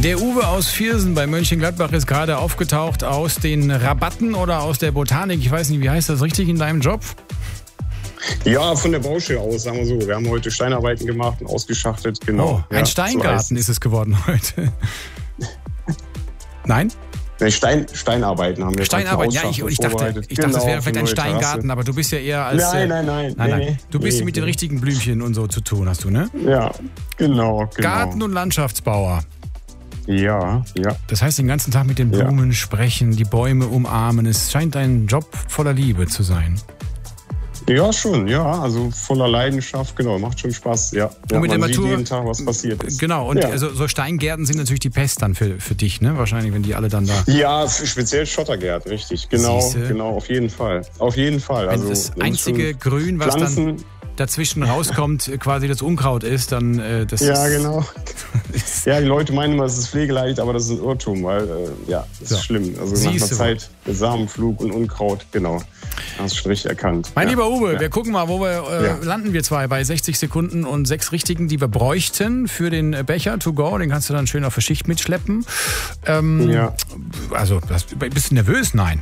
Der Uwe aus Viersen bei Mönchengladbach ist gerade aufgetaucht aus den Rabatten oder aus der Botanik. Ich weiß nicht, wie heißt das richtig in deinem Job? Ja, von der Baustelle aus, sagen wir so. Wir haben heute Steinarbeiten gemacht und ausgeschachtet, genau. Oh, ein Steingarten ist es geworden heute. Nein? Nee, Steinarbeiten haben wir. Steinarbeiten, ja, ich dachte, das wäre vielleicht ein Steingarten, aber du bist ja eher als... Nein. Du bist mit den richtigen Blümchen und so zu tun, hast du, ne? Ja, genau. Garten- und Landschaftsbauer. Ja. Das heißt, den ganzen Tag mit den Blumen sprechen, die Bäume umarmen. Es scheint ein Job voller Liebe zu sein. Ja, schon, ja. Also voller Leidenschaft, genau. Macht schon Spaß, ja. Und mit man der sieht Natur, jeden Tag, was passiert ist. Genau, und also so Steingärten sind natürlich die Pest dann für dich, ne? Wahrscheinlich, wenn die alle dann da... Ja, speziell Schottergärten, richtig. Genau, auf jeden Fall. Auf jeden Fall. Wenn also das einzige Grün, was Pflanzen, dann dazwischen rauskommt, quasi das Unkraut ist, dann das ja, ist... genau. Ja, die Leute meinen immer, es ist pflegeleicht, aber das ist ein Irrtum, weil, das ist schlimm. Also nach einer Zeit, Samenflug und Unkraut, genau. Hast du schon richtig erkannt. Mein lieber Uwe, wir gucken mal, wo wir landen wir zwei bei 60 Sekunden und 6 richtigen, die wir bräuchten für den Becher to go. Den kannst du dann schön auf der Schicht mitschleppen. Also, bist du nervös? Nein.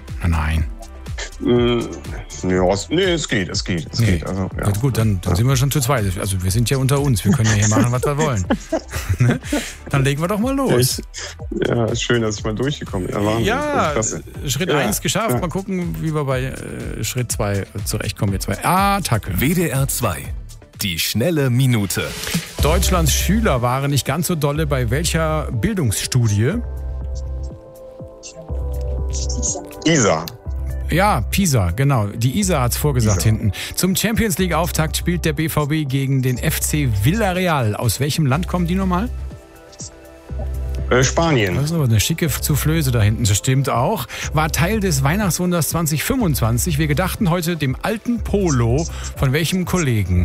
Ja, es geht. Also, ja. Gut, dann sind wir schon zu zweit. Also wir sind ja unter uns, wir können ja hier machen, was wir wollen. Dann legen wir doch mal los. Ja, ist schön, dass ich mal durchgekommen bin. Ja, Schritt 1 geschafft. Mal gucken, wie wir bei Schritt 2 zurechtkommen. Jetzt bei Attacke. WDR 2. Die schnelle Minute. Deutschlands Schüler waren nicht ganz so dolle bei welcher Bildungsstudie? ISA. Ja, Pisa, genau. Die ISA hat's vorgesagt hinten. Zum Champions League-Auftakt spielt der BVB gegen den FC Villarreal. Aus welchem Land kommen die nochmal? Spanien. Das ist aber eine schicke Soufflöse da hinten. Das stimmt auch. War Teil des Weihnachtswunders 2025. Wir gedachten heute dem alten Polo. Von welchem Kollegen?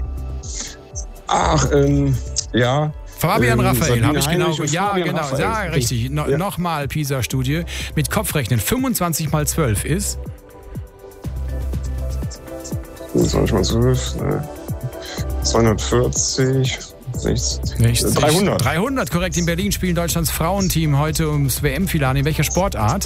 Ach, ja... Fabian Raphael, habe ich genau. Ja, genau. Raphael. Ja, richtig. Nochmal PISA-Studie. Mit Kopfrechnen 25 mal 12 ist? 25 mal 12, 240, 60, 300. 300, korrekt. In Berlin spielen Deutschlands Frauenteam heute ums WM-Finale. In welcher Sportart?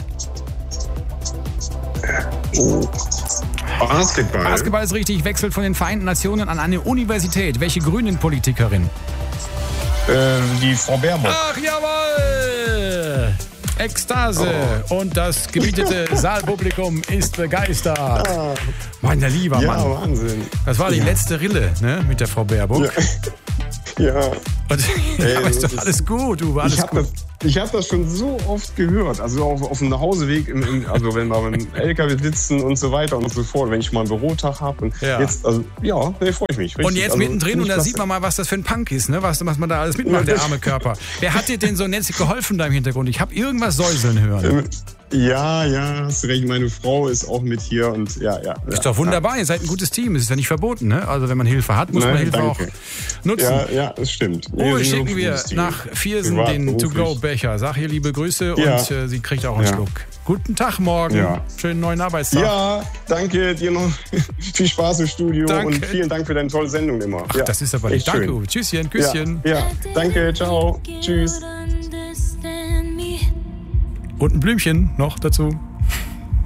Basketball. Basketball ist richtig. Wechselt von den Vereinten Nationen an eine Universität. Welche Grünen-Politikerin? Die Frau Baerbock. Ach, jawohl! Ekstase. Und das gemietete Saalpublikum ist begeistert. Mein lieber Mann. Ja, Wahnsinn. Das war die letzte Rille, ne, mit der Frau Baerbock. Ja. Und, aber ist doch alles gut, Uwe, alles gut. Ich habe das schon so oft gehört, also auf dem Nachhauseweg, also wenn wir im LKW sitzen und so weiter und so fort, wenn ich mal einen Bürotag habe. Und jetzt, also da freue ich mich. Richtig. Und jetzt also, mittendrin, und da sieht man mal, was das für ein Punk ist, ne? Was man da alles mitmacht, der arme Körper. Wer hat dir denn so nett geholfen da im Hintergrund? Ich habe irgendwas säuseln hören. Ja, hast recht. Meine Frau ist auch mit hier und ja. Ist doch wunderbar, ihr seid ein gutes Team. Es ist ja nicht verboten, ne? Also wenn man Hilfe hat, muss man Hilfe auch nutzen. Ja, das stimmt. Oh, schicken wir nach Viersen den To-Go-Becher. Sag hier liebe Grüße und sie kriegt auch einen Schluck. Guten Tag morgen. Ja. Schönen neuen Arbeitstag. Ja, danke dir noch. Viel Spaß im Studio und vielen Dank für deine tolle Sendung immer. Ach, das ist aber nicht. Danke, Uwe. Tschüsschen, Küsschen. Ja, danke, ciao. Tschüss. Und ein Blümchen noch dazu.